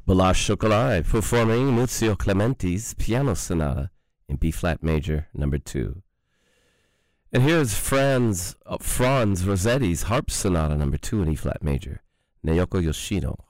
Balazs Chocolat performing Muzio Clementi's Piano Sonata in B-flat major, number 2. And here's Franz Rossetti's Harp Sonata, number 2 in E-flat major, Naoko Yoshino.